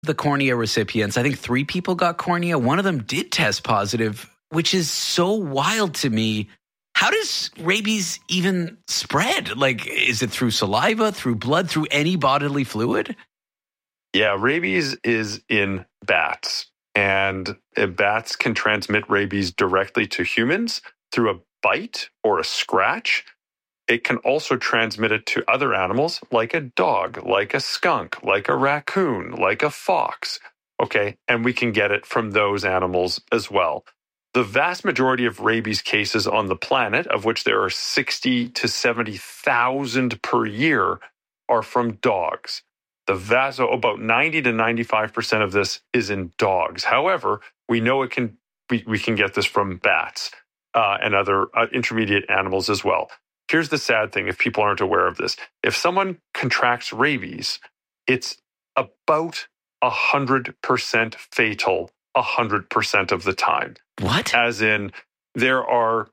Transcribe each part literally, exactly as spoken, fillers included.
the cornea recipients, I think three people got cornea. One of them did test positive, which is so wild to me. How does rabies even spread? Like, is it through saliva, through blood, through any bodily fluid? Yeah, rabies is in bats, and bats can transmit rabies directly to humans through a bite or a scratch. It can also transmit it to other animals like a dog, like a skunk, like a raccoon, like a fox. Okay, and we can get it from those animals as well. The vast majority of rabies cases on the planet, of which there are sixty to seventy thousand per year, are from dogs. The vast, so about ninety to ninety-five percent of this is in dogs. However, we know it can we, we can get this from bats uh, and other uh, intermediate animals as well. Here's the sad thing, if people aren't aware of this. If someone contracts rabies, it's about one hundred percent fatal one hundred percent of the time. What? As in, there are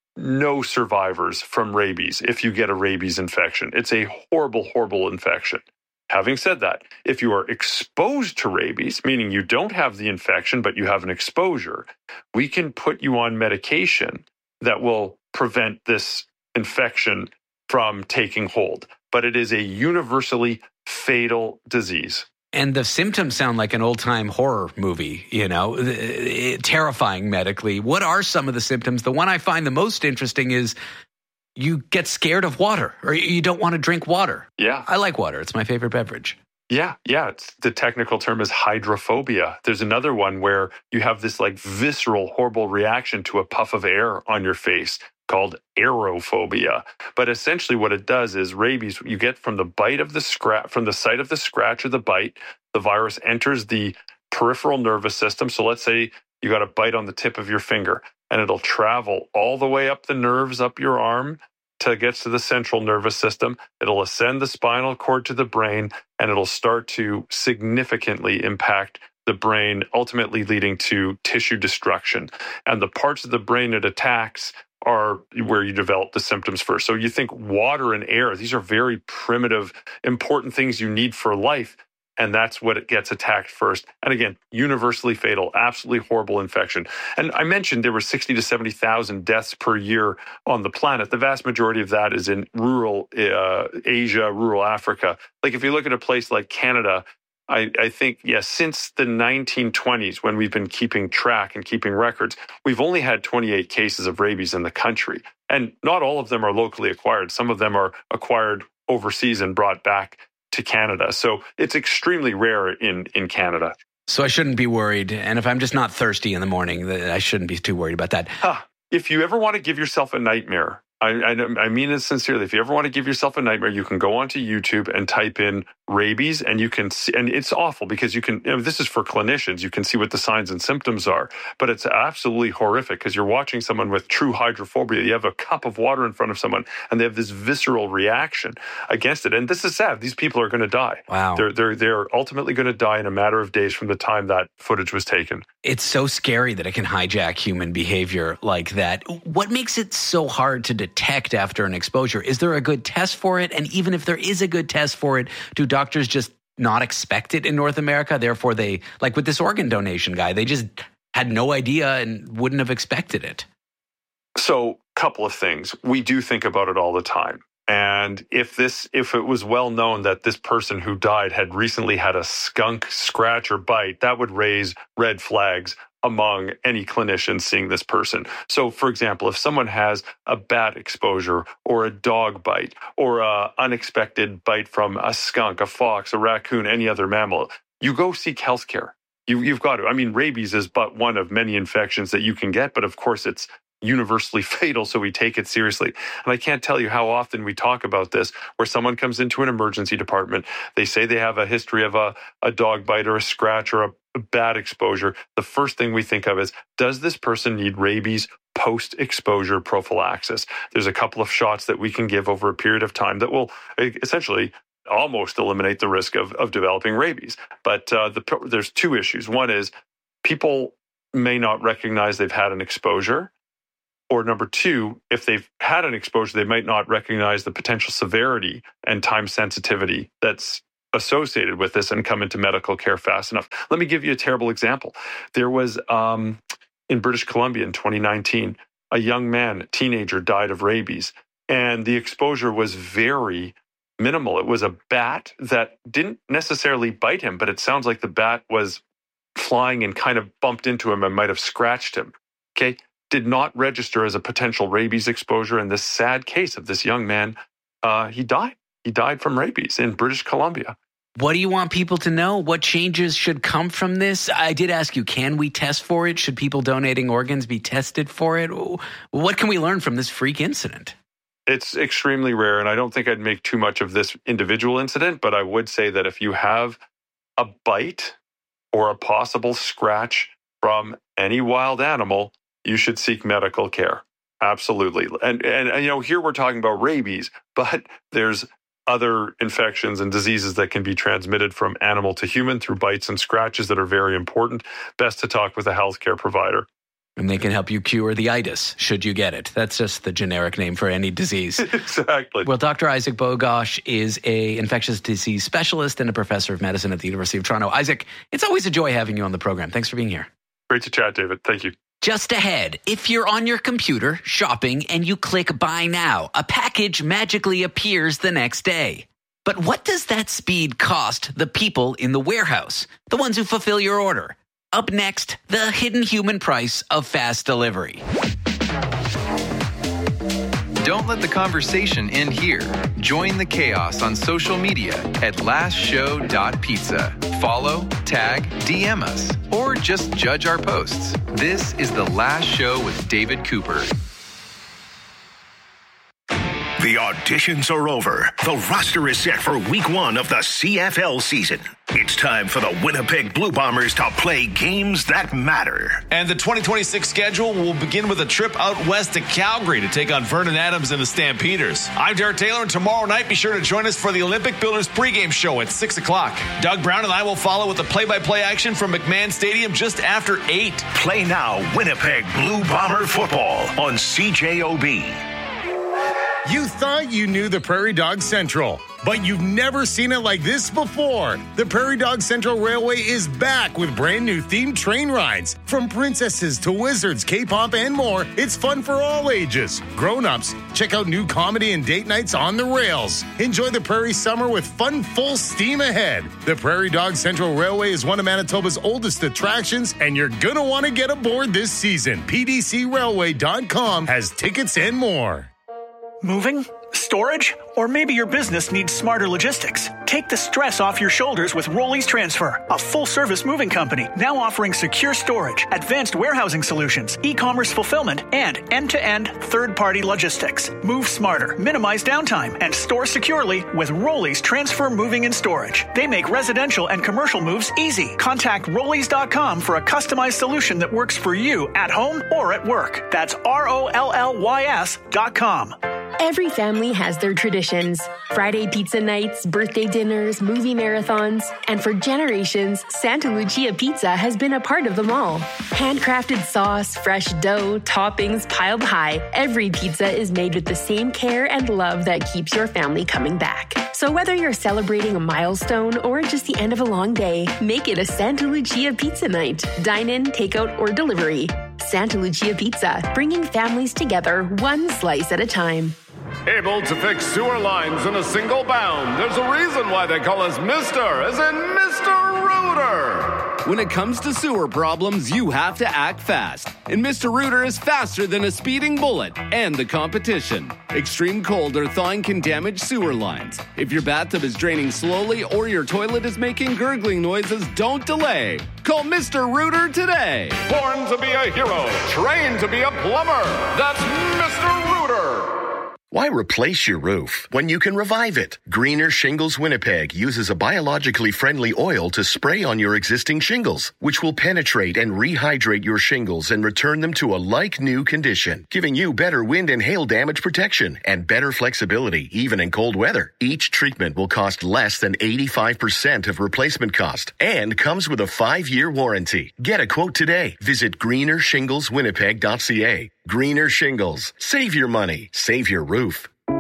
no survivors from rabies if you get a rabies infection. It's a horrible, horrible infection. Having said that, if you are exposed to rabies, meaning you don't have the infection, but you have an exposure, we can put you on medication that will prevent this infection from taking hold. But it is a universally fatal disease. And the symptoms sound like an old-time horror movie, you know, terrifying medically. What are some of the symptoms? The one I find the most interesting is you get scared of water, or you don't want to drink water. Yeah. I like water. It's my favorite beverage. Yeah, yeah. It's, the technical term is hydrophobia. There's another one where you have this like visceral, horrible reaction to a puff of air on your face called aerophobia. But essentially what it does is rabies, you get from the bite of the scratch, from the site of the scratch or the bite, the virus enters the peripheral nervous system. So let's say you got a bite on the tip of your finger, and it'll travel all the way up the nerves, up your arm, till it gets to the central nervous system. It'll ascend the spinal cord to the brain, and it'll start to significantly impact the brain, ultimately leading to tissue destruction. And the parts of the brain it attacks are where you develop the symptoms first. So you think water and air, these are very primitive, important things you need for life. And that's what it gets attacked first. And again, universally fatal, absolutely horrible infection. And I mentioned there were sixty to seventy thousand deaths per year on the planet. The vast majority of that is in rural uh, Asia, rural Africa. Like if you look at a place like Canada, I, I think, yes, since the nineteen twenties, when we've been keeping track and keeping records, we've only had twenty-eight cases of rabies in the country. And not all of them are locally acquired. Some of them are acquired overseas and brought back to Canada. So it's extremely rare in, in Canada. So I shouldn't be worried. And if I'm just not thirsty in the morning, I shouldn't be too worried about that. Huh. If you ever want to give yourself a nightmare, I, I, I mean it sincerely. If you ever want to give yourself a nightmare, you can go onto YouTube and type in rabies, and you can see, and it's awful because you can, you know, this is for clinicians, you can see what the signs and symptoms are, but it's absolutely horrific because you're watching someone with true hydrophobia. You have a cup of water in front of someone and they have this visceral reaction against it. And this is sad. These people are going to die. Wow. They're, they're, they're ultimately going to die in a matter of days from the time that footage was taken. It's so scary that it can hijack human behavior like that. What makes it so hard to detect after an exposure? Is there a good test for it? And even if there is a good test for it, do doctors just not expect it in North America? Therefore, they, like with this organ donation guy, they just had no idea and wouldn't have expected it. So, couple of things. We do think about it all the time. And if this, if it was well known that this person who died had recently had a skunk scratch or bite, that would raise red flags among any clinician seeing this person. So, for example, if someone has a bat exposure or a dog bite or a unexpected bite from a skunk, a fox, a raccoon, any other mammal, you go seek healthcare. You, you've got to. I mean, rabies is but one of many infections that you can get, but of course it's universally fatal, so we take it seriously. And I can't tell you how often we talk about this, where someone comes into an emergency department, they say they have a history of a, a dog bite or a scratch or a, a bad exposure. The first thing we think of is, does this person need rabies post-exposure prophylaxis? There's a couple of shots that we can give over a period of time that will essentially almost eliminate the risk of, of developing rabies. But uh, the, there's two issues. One is people may not recognize they've had an exposure. Or number two, if they've had an exposure, they might not recognize the potential severity and time sensitivity that's associated with this and come into medical care fast enough. Let me give you a terrible example. There was, um, in British Columbia in twenty nineteen, a young man, a teenager, died of rabies, and the exposure was very minimal. It was a bat that didn't necessarily bite him, but it sounds like the bat was flying and kind of bumped into him and might have scratched him. Okay, did not register as a potential rabies exposure. In this sad case of this young man, uh, he died. He died from rabies in British Columbia. What do you want people to know? What changes should come from this? I did ask you, can we test for it? Should people donating organs be tested for it? What can we learn from this freak incident? It's extremely rare, and I don't think I'd make too much of this individual incident, but I would say that if you have a bite or a possible scratch from any wild animal, you should seek medical care. Absolutely. And, and, and, you know, here we're talking about rabies, but there's other infections and diseases that can be transmitted from animal to human through bites and scratches that are very important. Best to talk with a healthcare provider. And they can help you cure the itis, should you get it. That's just the generic name for any disease. Exactly. Well, Doctor Isaac Bogosh is a infectious disease specialist and a professor of medicine at the University of Toronto. Isaac, it's always a joy having you on the program. Thanks for being here. Great to chat, David. Thank you. Just ahead, if you're on your computer shopping and you click buy now, a package magically appears the next day. But what does that speed cost the people in the warehouse, the ones who fulfill your order? Up next, the hidden human price of fast delivery. Don't let the conversation end here. Join the chaos on social media at last show dot pizza. Follow, tag, D M us, or just judge our posts. This is The Last Show with David Cooper. The auditions are over. The roster is set for week one of the C F L season. It's time for the Winnipeg Blue Bombers to play games that matter. And the twenty twenty-six schedule will begin with a trip out west to Calgary to take on Vernon Adams and the Stampeders. I'm Derek Taylor, and tomorrow night be sure to join us for the Olympic Builders pregame show at six o'clock. Doug Brown and I will follow with the play-by-play action from McMahon Stadium just after eight. Play now Winnipeg Blue Bomber football on C J O B. You thought you knew the Prairie Dog Central, but you've never seen it like this before. The Prairie Dog Central Railway is back with brand new themed train rides. From princesses to wizards, K-pop, and more, it's fun for all ages. Grown-ups, check out new comedy and date nights on the rails. Enjoy the Prairie summer with fun full steam ahead. The Prairie Dog Central Railway is one of Manitoba's oldest attractions, and you're gonna want to get aboard this season. P D C railway dot com has tickets and more. Moving? Storage? Or maybe your business needs smarter logistics. Take the stress off your shoulders with Rollies Transfer, a full-service moving company now offering secure storage, advanced warehousing solutions, e-commerce fulfillment, and end-to-end third-party logistics. Move smarter, minimize downtime, and store securely with Rollies Transfer Moving and Storage. They make residential and commercial moves easy. Contact Rollies dot com for a customized solution that works for you at home or at work. That's R O L L Y S dot com. Every family has their traditions. Friday pizza nights, birthday dinners, movie marathons. And for generations, Santa Lucia Pizza has been a part of them all. Handcrafted sauce, fresh dough, toppings piled high. Every pizza is made with the same care and love that keeps your family coming back. So whether you're celebrating a milestone or just the end of a long day, make it a Santa Lucia Pizza night. Dine in, takeout, or delivery. Santa Lucia Pizza, bringing families together one slice at a time. Able to fix sewer lines in a single bound. There's a reason why they call us Mister, as in Mister Rooter. When it comes to sewer problems, you have to act fast. And Mister Rooter is faster than a speeding bullet and the competition. Extreme cold or thawing can damage sewer lines. If your bathtub is draining slowly or your toilet is making gurgling noises, don't delay. Call Mister Rooter today. Born to be a hero, trained to be a plumber. That's Mister Rooter. Why replace your roof when you can revive it? Greener Shingles Winnipeg uses a biologically friendly oil to spray on your existing shingles, which will penetrate and rehydrate your shingles and return them to a like-new condition, giving you better wind and hail damage protection and better flexibility, even in cold weather. Each treatment will cost less than eighty-five percent of replacement cost and comes with a five-year warranty. Get a quote today. Visit greener shingles winnipeg dot c a. Greener Shingles. Save your money. Save your roof.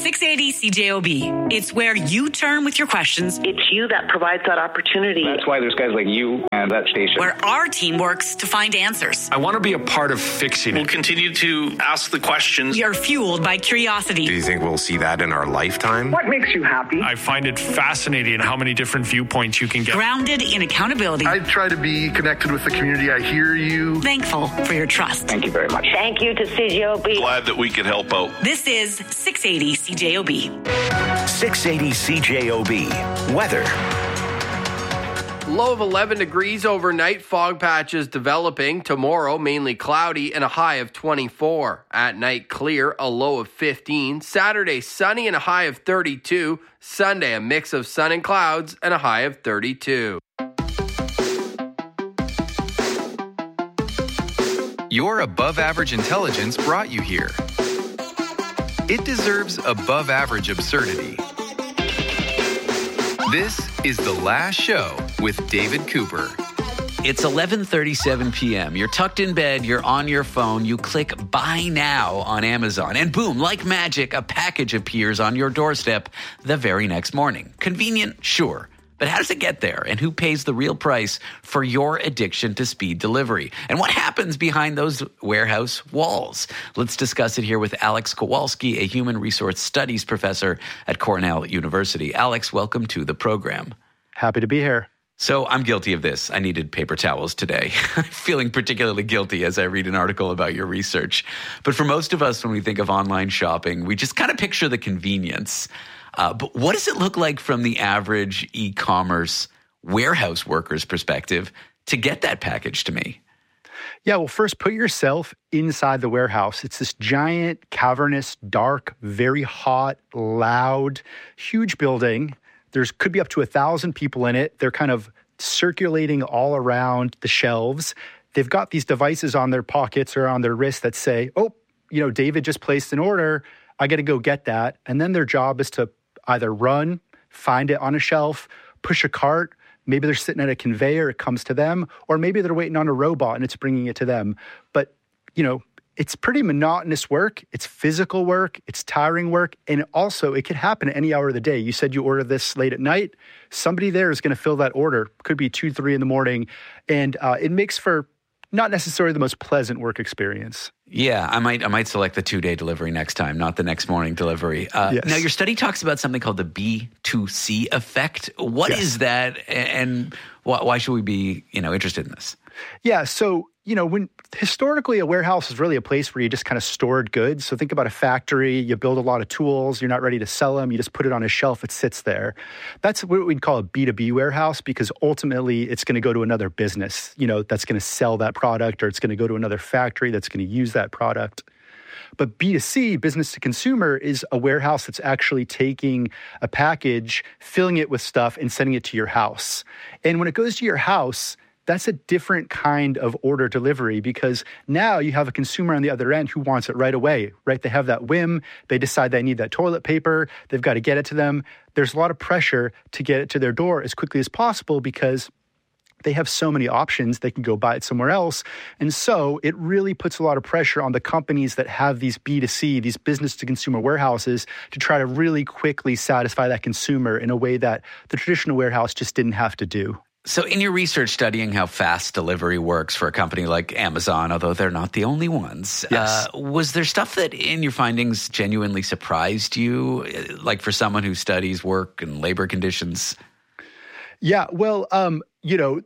six eighty C J O B. It's where you turn with your questions. It's you that provides that opportunity. That's why there's guys like you and that station. Where our team works to find answers. I want to be a part of fixing it. We'll continue to ask the questions. We are fueled by curiosity. Do you think we'll see that in our lifetime? What makes you happy? I find it fascinating how many different viewpoints you can get. Grounded in accountability. I try to be connected with the community. I hear you. Thankful for your trust. Thank you very much. Thank you to C J O B. Glad that we could help out. This is six eighty C J O B. six eighty C J O B. Weather. Low of eleven degrees overnight, fog patches developing. Tomorrow, mainly cloudy and a high of twenty-four. At night, clear, a low of fifteen. Saturday, sunny and a high of thirty-two. Sunday, a mix of sun and clouds and a high of thirty-two. Your above average intelligence brought you here. It deserves above average absurdity. This is The Last Show with David Cooper. It's eleven thirty-seven p.m. You're tucked in bed, you're on your phone, you click buy now on Amazon, and boom, like magic, a package appears on your doorstep the very next morning. Convenient? Sure. But how does it get there? And who pays the real price for your addiction to speed delivery? And what happens behind those warehouse walls? Let's discuss it here with Alex Kowalski, a human resource studies professor at Cornell University. Alex, welcome to the program. Happy to be here. So I'm guilty of this. I needed paper towels today. I'm feeling particularly guilty as I read an article about your research. But for most of us, when we think of online shopping, we just kind of picture the convenience. Uh, but what does it look like from the average e-commerce warehouse worker's perspective to get that package to me? Yeah, well, first put yourself inside the warehouse. It's this giant, cavernous, dark, very hot, loud, huge building. There's could be up to a thousand people in it. They're kind of circulating all around the shelves. They've got these devices on their pockets or on their wrists that say, oh, you know, David just placed an order. I got to go get that. And then their job is to either run, find it on a shelf, push a cart. Maybe they're sitting at a conveyor, it comes to them, or maybe they're waiting on a robot and it's bringing it to them. But, you know, it's pretty monotonous work. It's physical work. It's tiring work. And also, it could happen at any hour of the day. You said you order this late at night. Somebody there is going to fill that order. Could be two, three in the morning. And uh, it makes for not necessarily the most pleasant work experience. Yeah, I might I might select the two-day delivery next time, not the next morning delivery. Uh, yes. Now, your study talks about something called the B two C effect. What yes. is that, and why, why should we be, you know, interested in this? Yeah, so, you know, when historically a warehouse is really a place where you just kind of stored goods. So think about a factory, you build a lot of tools, you're not ready to sell them, you just put it on a shelf, it sits there. That's what we'd call a B two B warehouse, because ultimately it's going to go to another business, you know, that's going to sell that product, or it's going to go to another factory that's going to use that product. But B two C, business to consumer, is a warehouse that's actually taking a package, filling it with stuff, and sending it to your house. And when it goes to your house, that's a different kind of order delivery, because now you have a consumer on the other end who wants it right away, right? They have that whim. They decide they need that toilet paper. They've got to get it to them. There's a lot of pressure to get it to their door as quickly as possible because they have so many options. They can go buy it somewhere else. And so it really puts a lot of pressure on the companies that have these B two C, these business to consumer warehouses, to try to really quickly satisfy that consumer in a way that the traditional warehouse just didn't have to do. So in your research studying how fast delivery works for a company like Amazon, although they're not the only ones, yes. uh, was there stuff that in your findings genuinely surprised you, like for someone who studies work and labor conditions? Yeah, well, um, you know,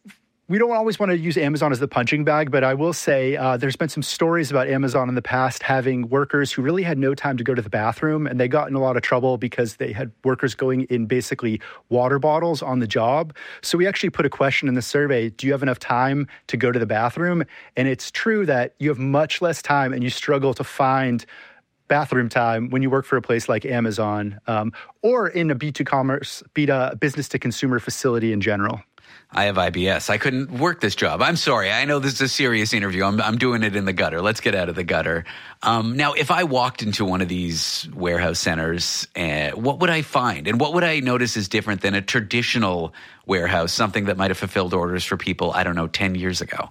we don't always want to use Amazon as the punching bag, but I will say uh, there's been some stories about Amazon in the past having workers who really had no time to go to the bathroom, and they got in a lot of trouble because they had workers going in basically water bottles on the job. So we actually put a question in the survey, do you have enough time to go to the bathroom? And it's true that you have much less time and you struggle to find bathroom time when you work for a place like Amazon um, or in a B two commerce, B two business to consumer facility in general. I have I B S. I couldn't work this job. I'm sorry. I know this is a serious interview. I'm, I'm doing it in the gutter. Let's get out of the gutter. Um, now, if I walked into one of these warehouse centers, uh, what would I find? And what would I notice is different than a traditional warehouse, something that might have fulfilled orders for people, I don't know, ten years ago?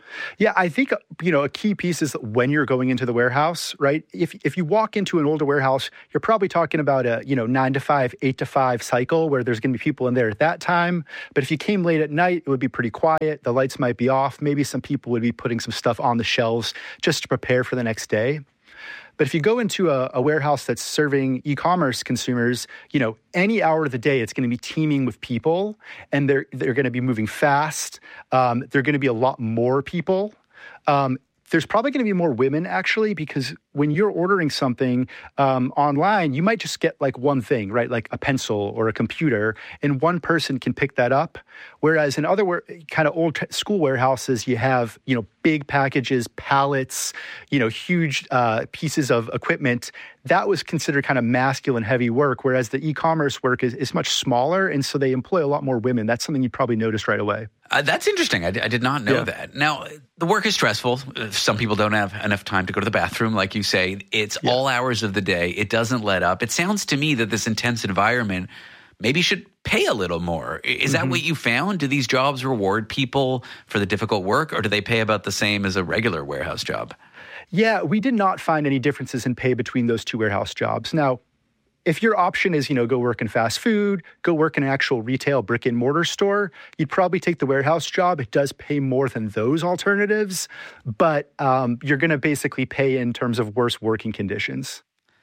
Yeah, I think, you know, a key piece is when you're going into the warehouse, right? If if you walk into an older warehouse, you're probably talking about a, you know, nine to five, eight to five cycle where there's going to be people in there at that time. But if you came late at night, it would be pretty quiet. The lights might be off. Maybe some people would be putting some stuff on the shelves just to prepare for the next day. But if you go into a, a warehouse that's serving e-commerce consumers, you know, any hour of the day, it's going to be teeming with people, and they're they're going to be moving fast. Um, they're going to be a lot more people. Um, there's probably going to be more women, actually, because when you're ordering something um, online, you might just get like one thing, right? Like a pencil or a computer, and one person can pick that up. Whereas in other kind of old school warehouses, you have, you know, big packages, pallets, you know, huge uh, pieces of equipment. That was considered kind of masculine heavy work, whereas the e-commerce work is, is much smaller, and so they employ a lot more women. That's something you probably noticed right away. Uh, that's interesting. I, d- I did not know Yeah. that. Now, the work is stressful. Uh, Some people don't have enough time to go to the bathroom, like you say. It's all hours of the day. It doesn't let up. It sounds to me that this intense environment maybe should pay a little more. I- Is that Mhm. what you found? Do these jobs reward people for the difficult work, or do they pay about the same as a regular warehouse job? Yeah, we did not find any differences in pay between those two warehouse jobs. Now, if your option is, you know, go work in fast food, go work in an actual retail brick and mortar store, you'd probably take the warehouse job. It does pay more than those alternatives, but um, you're going to basically pay in terms of worse working conditions.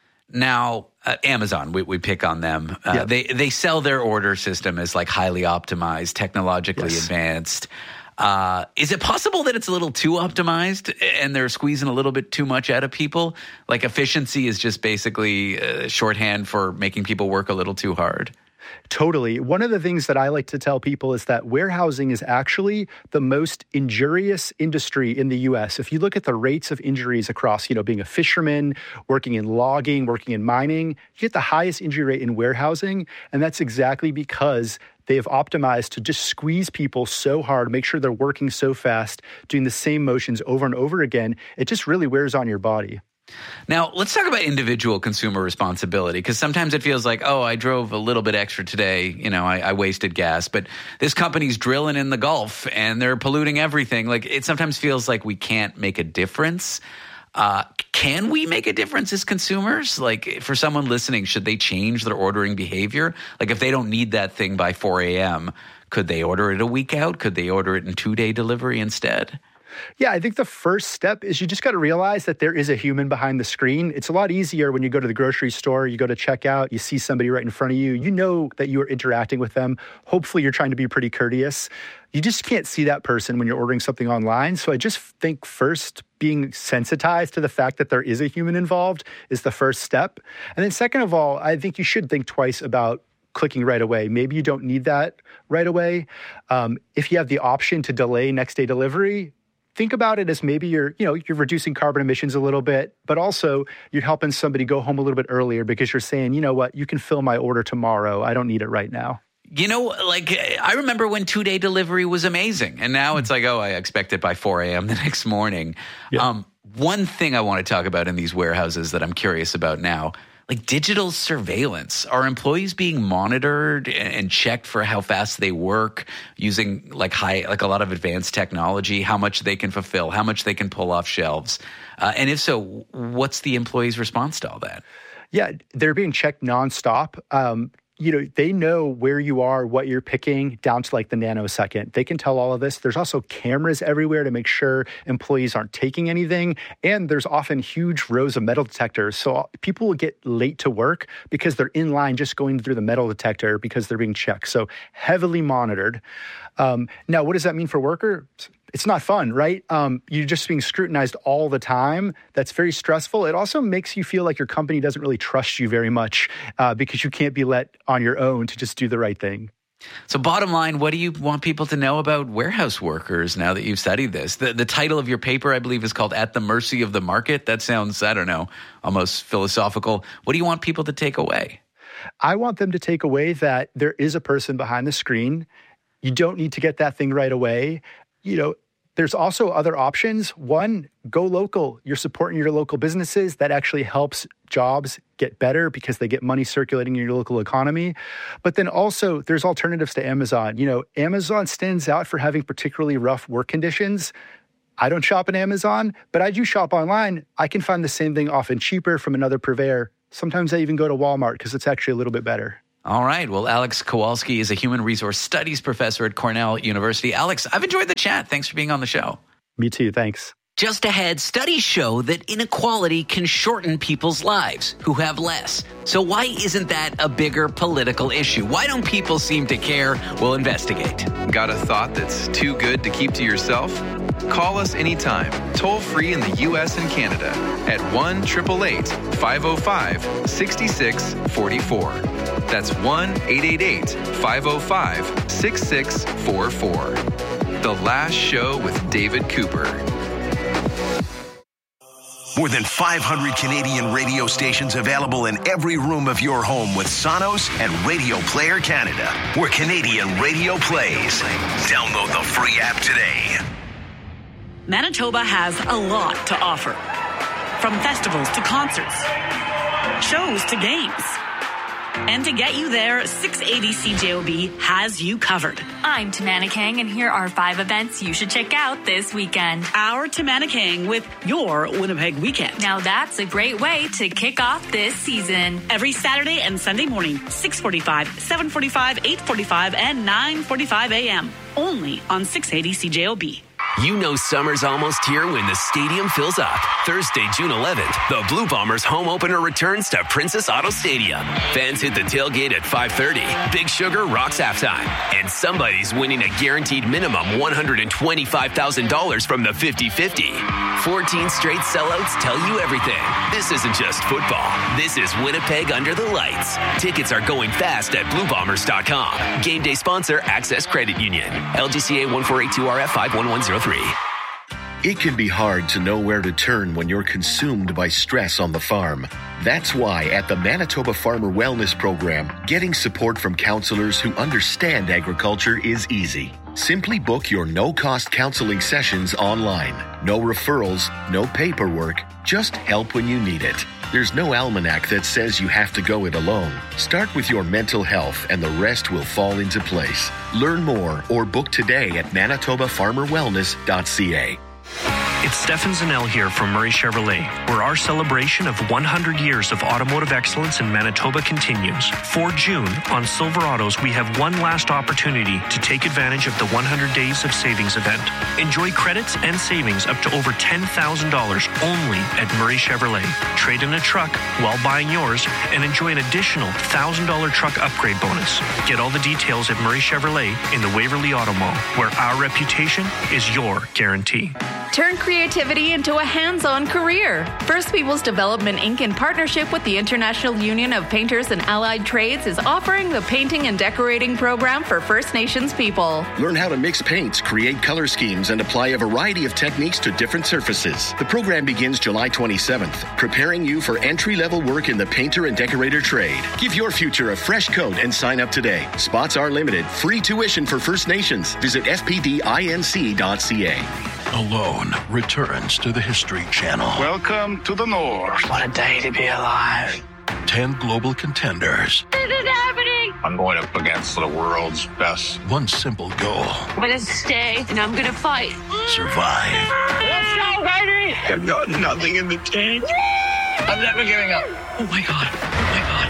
Now, uh, Amazon, we, we pick on them. Uh, Yeah. They they sell their order system as like highly optimized, technologically Yes. advanced. Uh, is it possible that it's a little too optimized and they're squeezing a little bit too much out of people? Like efficiency is just basically uh, shorthand for making people work a little too hard? Totally. One of the things that I like to tell people is that warehousing is actually the most injurious industry in the U S. If you look at the rates of injuries across, you know, being a fisherman, working in logging, working in mining, you get the highest injury rate in warehousing. And that's exactly because they have optimized to just squeeze people so hard, make sure they're working so fast, doing the same motions over and over again. It just really wears on your body. Now, let's talk about individual consumer responsibility, because sometimes it feels like, oh, I drove a little bit extra today. You know, I, I wasted gas, but this company's drilling in the Gulf and they're polluting everything. Like, it sometimes feels like we can't make a difference. Uh, can we make a difference as consumers? Like, for someone listening, should they change their ordering behavior? Like, if they don't need that thing by four a.m., could they order it a week out? Could they order it in two-day delivery instead? Yeah, I think the first step is you just got to realize that there is a human behind the screen. It's a lot easier when you go to the grocery store, you go to checkout, you see somebody right in front of you. You know that you are interacting with them. Hopefully, you're trying to be pretty courteous. You just can't see that person when you're ordering something online. So I just think first, being sensitized to the fact that there is a human involved is the first step. And then second of all, I think you should think twice about clicking right away. Maybe you don't need that right away. Um, if you have the option to delay next day delivery, think about it as maybe you're, you know, you're reducing carbon emissions a little bit, but also you're helping somebody go home a little bit earlier because you're saying, you know what, you can fill my order tomorrow. I don't need it right now. You know, like, I remember when two-day delivery was amazing. And now it's like, oh, I expect it by four a.m. the next morning. Yeah. Um, one thing I want to talk about in these warehouses that I'm curious about now, like digital surveillance. Are employees being monitored and checked for how fast they work using like high, like a lot of advanced technology, how much they can fulfill, how much they can pull off shelves? Uh, and if so, what's the employee's response to all that? Yeah, they're being checked nonstop. Um, you know, they know where you are, what you're picking, down to like the nanosecond. They can tell all of this. There's also cameras everywhere to make sure employees aren't taking anything. And there's often huge rows of metal detectors. So people will get late to work because they're in line just going through the metal detector because they're being checked. So heavily monitored. Um, now, what does that mean for workers? It's not fun, right? Um, you're just being scrutinized all the time. That's very stressful. It also makes you feel like your company doesn't really trust you very much uh, because you can't be let on your own to just do the right thing. So bottom line, what do you want people to know about warehouse workers now that you've studied this? The, the title of your paper, I believe, is called At the Mercy of the Market. That sounds, I don't know, almost philosophical. What do you want people to take away? I want them to take away that there is a person behind the screen. You don't need to get that thing right away. You know, there's also other options. One, go local. You're supporting your local businesses. That actually helps jobs get better because they get money circulating in your local economy. But then also there's alternatives to Amazon. You know, Amazon stands out for having particularly rough work conditions. I don't shop on Amazon, but I do shop online. I can find the same thing often cheaper from another purveyor. Sometimes I even go to Walmart because it's actually a little bit better. All right. Well, Alex Kowalski is a human resource studies professor at Cornell University. Alex, I've enjoyed the chat. Thanks for being on the show. Me too. Thanks. Just ahead, studies show that inequality can shorten people's lives who have less. So why isn't that a bigger political issue? Why don't people seem to care? We'll investigate. Got a thought that's too good to keep to yourself? Call us anytime, toll free in the U S and Canada at one eight eight eight, five oh five, six six four four. That's one eight eight eight, five oh five, six six four four. The Last Show with David Cooper. More than five hundred Canadian radio stations available in every room of your home with Sonos and Radio Player Canada, where Canadian radio plays. Download the free app today. Manitoba has a lot to offer. From festivals to concerts, shows to games. And to get you there, six eighty C J O B has you covered. I'm Tamana Kang, and here are five events you should check out this weekend. Our Tamana Kang with your Winnipeg Weekend. Now that's a great way to kick off this season. Every Saturday and Sunday morning, six forty-five, seven forty-five, eight forty-five, and nine forty-five a.m. Only on six eighty C J O B. You know summer's almost here when the stadium fills up. Thursday, June eleventh, the Blue Bombers home opener returns to Princess Auto Stadium. Fans hit the tailgate at five thirty. Big Sugar rocks halftime. And somebody's winning a guaranteed minimum one hundred twenty-five thousand dollars from the fifty-fifty. fourteen straight sellouts tell you everything. This isn't just football. This is Winnipeg under the lights. Tickets are going fast at blue bombers dot com. Game day sponsor, Access Credit Union. L G C A one four eight two R F five one one zero three. It can be hard to know where to turn when you're consumed by stress on the farm. That's why at the Manitoba Farmer Wellness Program, getting support from counselors who understand agriculture is easy. Simply book your no-cost counseling sessions online. No referrals, no paperwork, just help when you need it. There's no almanac that says you have to go it alone. Start with your mental health and the rest will fall into place. Learn more or book today at manitoba farmer wellness dot c a. It's Stefan Zanel here from Murray Chevrolet, where our celebration of one hundred years of automotive excellence in Manitoba continues. For June, on Silverados, we have one last opportunity to take advantage of the one hundred Days of Savings event. Enjoy credits and savings up to over ten thousand dollars only at Murray Chevrolet. Trade in a truck while buying yours and enjoy an additional one thousand dollars truck upgrade bonus. Get all the details at Murray Chevrolet in the Waverly Auto Mall, where our reputation is your guarantee. Turn creativity into a hands-on career. First Peoples Development Incorporated, in partnership with the International Union of Painters and Allied Trades, is offering the Painting and Decorating Program for First Nations people. Learn how to mix paints, create color schemes, and apply a variety of techniques to different surfaces. The program begins July twenty-seventh, preparing you for entry-level work in the painter and decorator trade. Give your future a fresh coat and sign up today. Spots are limited. Free tuition for First Nations. Visit f p d inc dot c a. Alone returns to the History Channel. Welcome to the North. What a day to be alive. Ten global contenders. This is happening. I'm going up against the world's best. One simple goal. I'm going to stay and I'm going to fight. Survive. Let's go, baby. I've got nothing in the tank. I'm never giving up. Oh, my God. Oh, my God.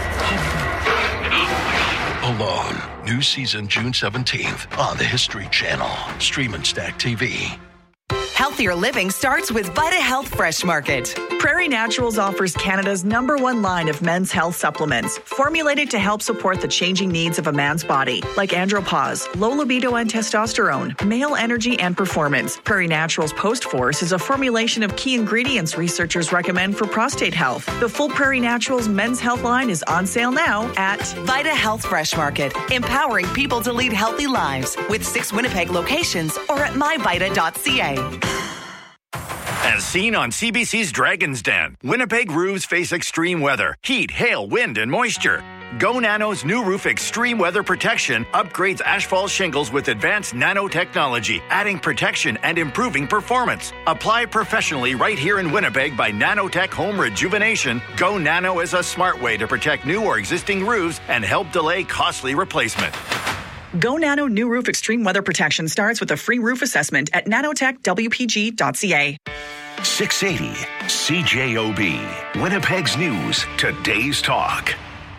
Oh, my God. Alone. New season June seventeenth on the History Channel. Stream and Stack T V. Healthier living starts with Vita Health Fresh Market. Prairie Naturals offers Canada's number one line of men's health supplements, formulated to help support the changing needs of a man's body, like andropause, low libido and testosterone, male energy and performance. Prairie Naturals Post Force is a formulation of key ingredients researchers recommend for prostate health. The full Prairie Naturals men's health line is on sale now at Vita Health Fresh Market, empowering people to lead healthy lives, with six Winnipeg locations or at my vita dot c a. As seen on C B C's Dragon's Den, Winnipeg roofs face extreme weather, heat, hail, wind, and moisture. Go Nano's new roof extreme weather protection upgrades asphalt shingles with advanced nanotechnology, adding protection and improving performance. Apply professionally right here in Winnipeg by Nanotech Home Rejuvenation. Go Nano is a smart way to protect new or existing roofs and help delay costly replacement. Go Nano new roof extreme weather protection starts with a free roof assessment at nanotech w p g dot c a. six eighty C J O B, Winnipeg's News, Today's Talk.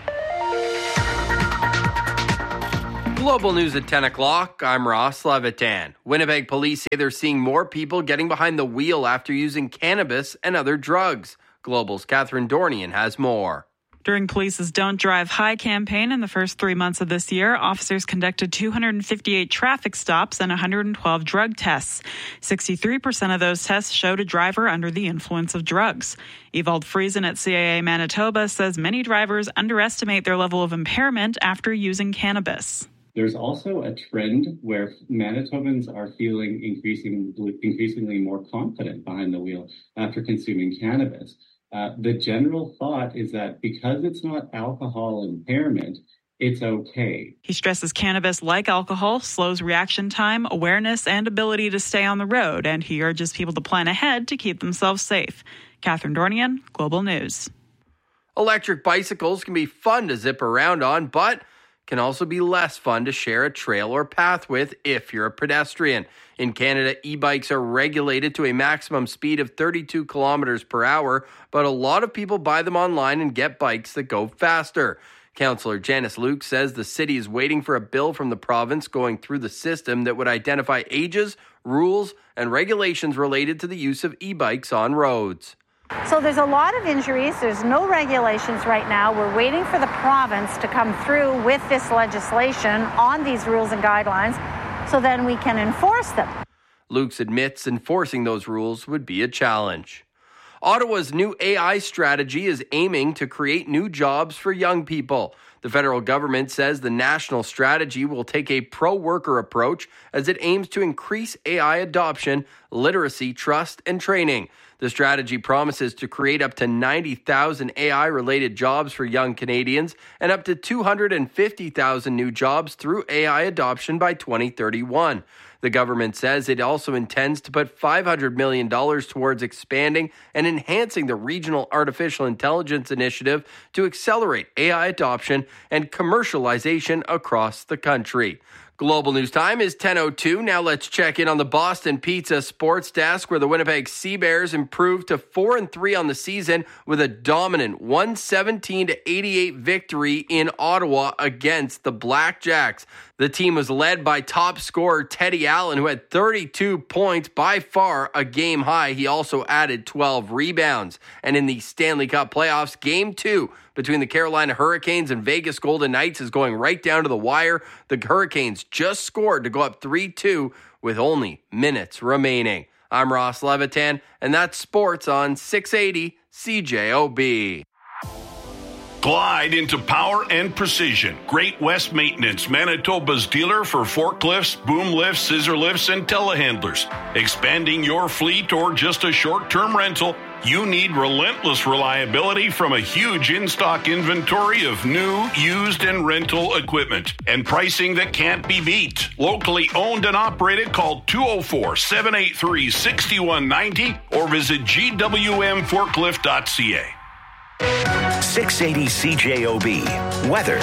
Global News at ten o'clock. I'm Ross Levitan. Winnipeg police say they're seeing more people getting behind the wheel after using cannabis and other drugs. Global's Catherine Dornian has more. During police's Don't Drive High campaign in the first three months of this year, officers conducted two hundred fifty-eight traffic stops and one hundred twelve drug tests. sixty-three percent of those tests showed a driver under the influence of drugs. Ewald Friesen at C A A Manitoba says many drivers underestimate their level of impairment after using cannabis. There's also a trend where Manitobans are feeling increasing, increasingly more confident behind the wheel after consuming cannabis. Uh, the general thought is that because it's not alcohol impairment, it's okay. He stresses cannabis, like alcohol, slows reaction time, awareness, and ability to stay on the road, and he urges people to plan ahead to keep themselves safe. Catherine Dornian, Global News. Electric bicycles can be fun to zip around on, but can also be less fun to share a trail or path with if you're a pedestrian. In Canada, e-bikes are regulated to a maximum speed of thirty-two kilometers per hour, but a lot of people buy them online and get bikes that go faster. Councillor Janice Luke says the city is waiting for a bill from the province going through the system that would identify ages, rules, and regulations related to the use of e-bikes on roads. So there's a lot of injuries. There's no regulations right now. We're waiting for the province to come through with this legislation on these rules and guidelines so then we can enforce them. Lukes admits enforcing those rules would be a challenge. Ottawa's new A I strategy is aiming to create new jobs for young people. The federal government says the national strategy will take a pro-worker approach as it aims to increase A I adoption, literacy, trust, and training. The strategy promises to create up to ninety thousand A I-related jobs for young Canadians and up to two hundred fifty thousand new jobs through A I adoption by twenty thirty-one. The government says it also intends to put five hundred million dollars towards expanding and enhancing the Regional Artificial Intelligence Initiative to accelerate A I adoption and commercialization across the country. Global News Time is ten oh two. Now let's check in on the Boston Pizza Sports Desk, where the Winnipeg Sea Bears improved to four and three on the season with a dominant one seventeen to eighty-eight victory in Ottawa against the Blackjacks. The team was led by top scorer Teddy Allen, who had thirty-two points, by far a game high. He also added twelve rebounds. And in the Stanley Cup playoffs, game two between the Carolina Hurricanes and Vegas Golden Knights is going right down to the wire. The Hurricanes just scored to go up three two with only minutes remaining. I'm Ross Levitan, and that's sports on six eighty C J O B. Glide into power and precision. Great West Maintenance, Manitoba's dealer for forklifts, boom lifts, scissor lifts, and telehandlers. Expanding your fleet or just a short-term rental, you need relentless reliability from a huge in-stock inventory of new, used, and rental equipment. And pricing that can't be beat. Locally owned and operated, call two oh four, seven eight three, six one nine oh or visit g w m forklift dot c a. six eighty C J O B. Weather.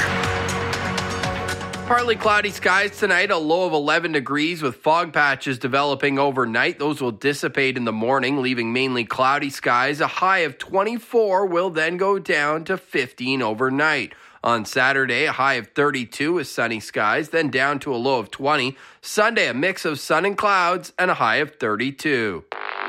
Partly cloudy skies tonight, a low of eleven degrees with fog patches developing overnight. Those will dissipate in the morning, leaving mainly cloudy skies. A high of twenty-four will then go down to fifteen overnight. On Saturday, a high of thirty-two with sunny skies, then down to a low of twenty. Sunday, a mix of sun and clouds and a high of thirty-two.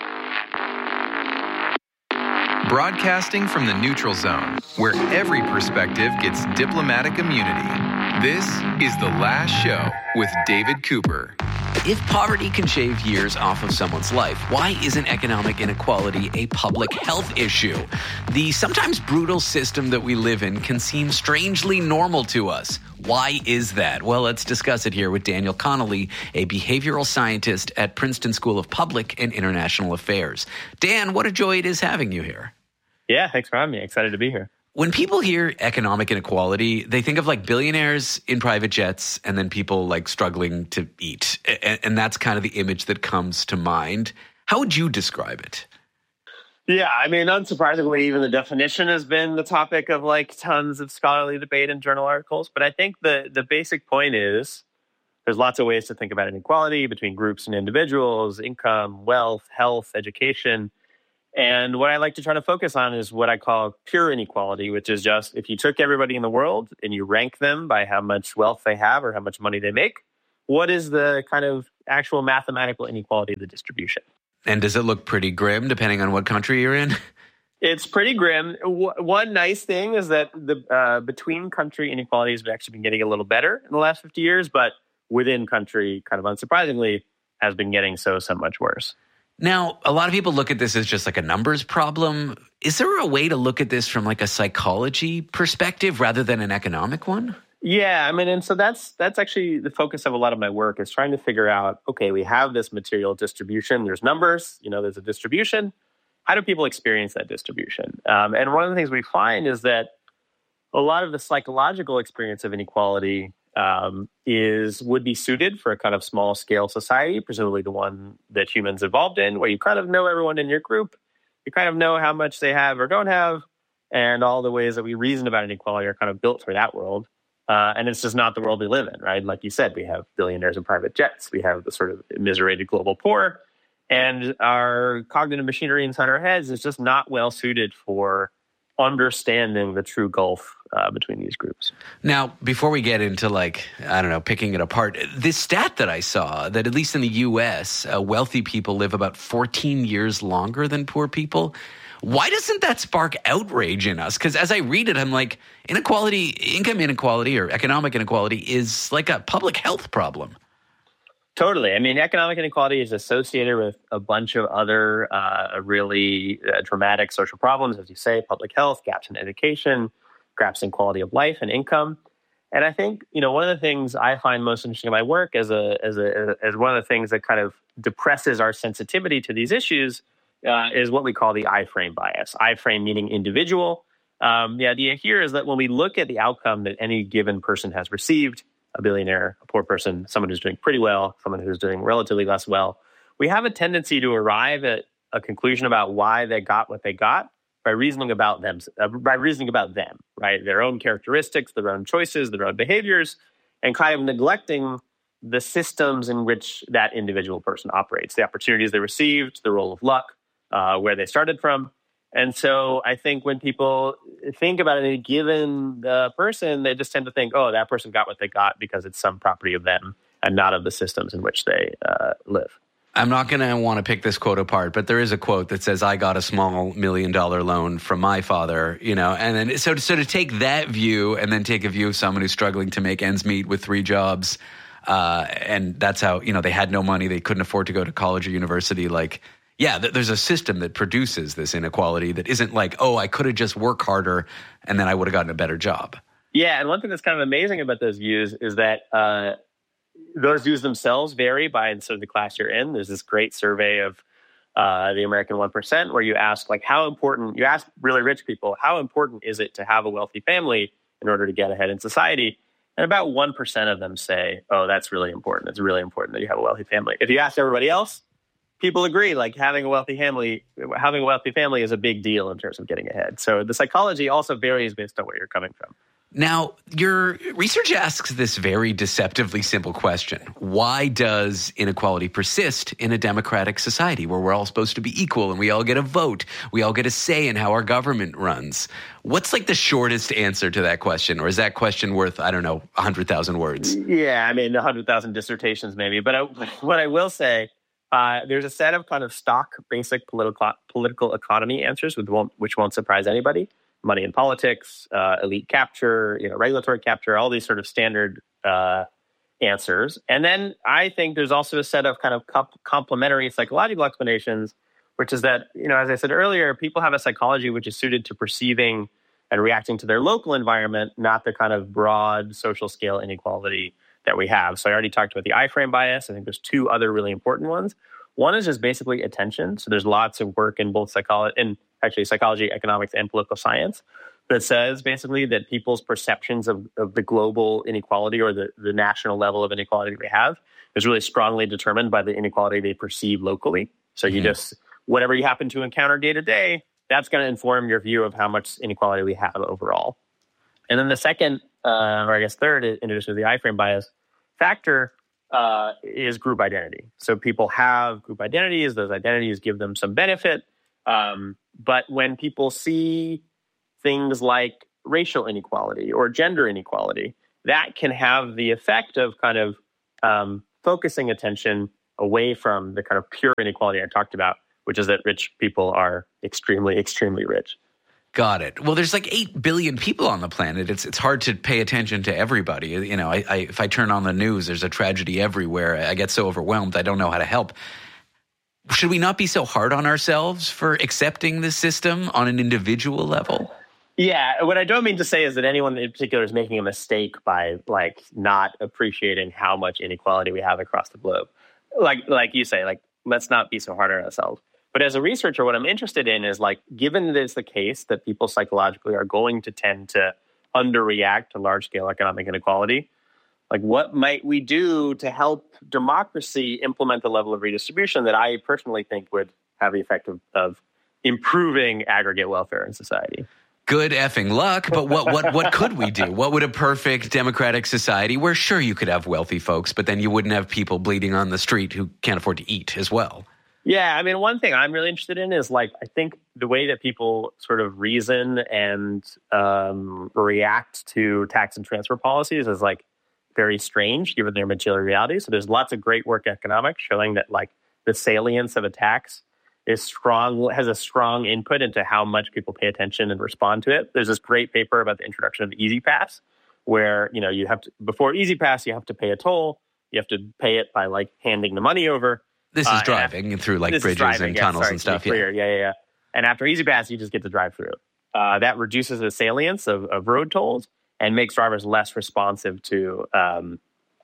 Broadcasting from the neutral zone, where every perspective gets diplomatic immunity. This is The Last Show with David Cooper. If poverty can shave years off of someone's life, why isn't economic inequality a public health issue? The sometimes brutal system that we live in can seem strangely normal to us. Why is that? Well, let's discuss it here with Daniel Connolly, a behavioral scientist at Princeton School of Public and International Affairs. Dan, what a joy it is having you here. Yeah, thanks for having me. Excited to be here. When people hear economic inequality, they think of like billionaires in private jets and then people like struggling to eat. And that's kind of the image that comes to mind. How would you describe it? Yeah, I mean, unsurprisingly, even the definition has been the topic of like tons of scholarly debate and journal articles. But I think the, the basic point is there's lots of ways to think about inequality between groups and individuals, income, wealth, health, education. And what I like to try to focus on is what I call pure inequality, which is just if you took everybody in the world and you rank them by how much wealth they have or how much money they make, what is the kind of actual mathematical inequality of the distribution? And does it look pretty grim depending on what country you're in? It's pretty grim. W- one nice thing is that the uh, between country inequalities have actually been getting a little better in the last fifty years, but within country, kind of unsurprisingly, has been getting so, so much worse. Now, a lot of people look at this as just like a numbers problem. Is there a way to look at this from like a psychology perspective rather than an economic one? Yeah, I mean, and so that's that's actually the focus of a lot of my work is trying to figure out, okay, we have this material distribution. There's numbers, you know, there's a distribution. How do people experience that distribution? Um, and one of the things we find is that a lot of the psychological experience of inequality um, is would be suited for a kind of small scale society, presumably the one that humans evolved in, where you kind of know everyone in your group, you kind of know how much they have or don't have, and all the ways that we reason about inequality are kind of built for that world. Uh, and it's just not the world we live in, right? Like you said, we have billionaires and private jets. We have the sort of immiserated global poor. And our cognitive machinery inside our heads is just not well suited for understanding the true gulf uh, between these groups. Now, before we get into like, I don't know, picking it apart, this stat that I saw that at least in the U S, uh, wealthy people live about fourteen years longer than poor people. Why doesn't that spark outrage in us? Because as I read it, I'm like, inequality, income inequality or economic inequality is like a public health problem. Totally. I mean, economic inequality is associated with a bunch of other uh, really uh, dramatic social problems, as you say, public health, gaps in education, gaps in quality of life and income. And I think, you know, one of the things I find most interesting in my work as a as a as one of the things that kind of depresses our sensitivity to these issues uh, is what we call the I-frame bias. I-frame meaning individual. Um, the idea here is that when we look at the outcome that any given person has received, a billionaire, a poor person, someone who's doing pretty well, someone who's doing relatively less well, we have a tendency to arrive at a conclusion about why they got what they got by reasoning about them, uh, by reasoning about them, right? Their own characteristics, their own choices, their own behaviors, and kind of neglecting the systems in which that individual person operates, the opportunities they received, the role of luck, uh, where they started from. And so I think when people think about any given uh, person, they just tend to think, oh, that person got what they got because it's some property of them and not of the systems in which they uh, live. I'm not going to want to pick this quote apart, but there is a quote that says, I got a small million dollar loan from my father, you know, and then so, so to take that view and then take a view of someone who's struggling to make ends meet with three jobs, uh, and that's how, you know, they had no money, they couldn't afford to go to college or university, like, yeah, there's a system that produces this inequality that isn't like, oh, I could have just worked harder and then I would have gotten a better job. Yeah, and one thing that's kind of amazing about those views is that uh, those views themselves vary by sort of the class you're in. There's this great survey of uh, the American one percent where you ask, like, how important, you ask really rich people, how important is it to have a wealthy family in order to get ahead in society? And about one percent of them say, oh, that's really important. It's really important that you have a wealthy family. If you ask everybody else, people agree, like having a wealthy family, having a wealthy family is a big deal in terms of getting ahead. So the psychology also varies based on where you're coming from. Now, your research asks this very deceptively simple question. Why does inequality persist in a democratic society where we're all supposed to be equal and we all get a vote? We all get a say in how our government runs. What's like the shortest answer to that question? Or is that question worth, I don't know, one hundred thousand words? Yeah, I mean, one hundred thousand dissertations maybe. But I, what I will say, Uh, there's a set of kind of stock basic political political economy answers, which won't, which won't surprise anybody. Money in politics, uh, elite capture, you know, regulatory capture, all these sort of standard uh, answers. And then I think there's also a set of kind of comp- complementary psychological explanations, which is that, you know, as I said earlier, people have a psychology which is suited to perceiving and reacting to their local environment, not the kind of broad social scale inequality that we have. So I already talked about the I-frame bias. I think there's two other really important ones. One is just basically attention. So there's lots of work in both psychology, in actually psychology, economics, and political science that says basically that people's perceptions of, of the global inequality or the, the national level of inequality that we have is really strongly determined by the inequality they perceive locally. So you mm-hmm. just, whatever you happen to encounter day to day, that's going to inform your view of how much inequality we have overall. And then the second, uh, or I guess third, in addition to the I-frame bias factor, uh, is group identity. So people have group identities. Those identities give them some benefit. Um, but when people see things like racial inequality or gender inequality, that can have the effect of kind of um, focusing attention away from the kind of pure inequality I talked about, which is that rich people are extremely, extremely rich. Got it. Well, there's like eight billion people on the planet. It's it's hard to pay attention to everybody. You know, I, I, if I turn on the news, there's a tragedy everywhere. I get so overwhelmed, I don't know how to help. Should we not be so hard on ourselves for accepting this system on an individual level? Yeah, what I don't mean to say is that anyone in particular is making a mistake by like not appreciating how much inequality we have across the globe. Like like you say, like let's not be so hard on ourselves. But as a researcher, what I'm interested in is like, given that it's the case that people psychologically are going to tend to underreact to large-scale economic inequality, like what might we do to help democracy implement the level of redistribution that I personally think would have the effect of, of improving aggregate welfare in society? Good effing luck, but what what what could we do? What would a perfect democratic society where sure you could have wealthy folks, but then you wouldn't have people bleeding on the street who can't afford to eat as well? Yeah, I mean, one thing I'm really interested in is like, I think the way that people sort of reason and um, react to tax and transfer policies is like very strange given their material reality. So there's lots of great work economics showing that like the salience of a tax is strong, has a strong input into how much people pay attention and respond to it. There's this great paper about the introduction of E-ZPass, where, you know, you have to, before E-ZPass, you have to pay a toll. You have to pay it by like handing the money over. This is uh, driving after, through like bridges driving, and tunnels yeah, sorry, and stuff. Yeah. yeah, yeah, yeah. And after E-ZPass, you just get to drive through. Uh, that reduces the salience of, of road tolls and makes drivers less responsive to um,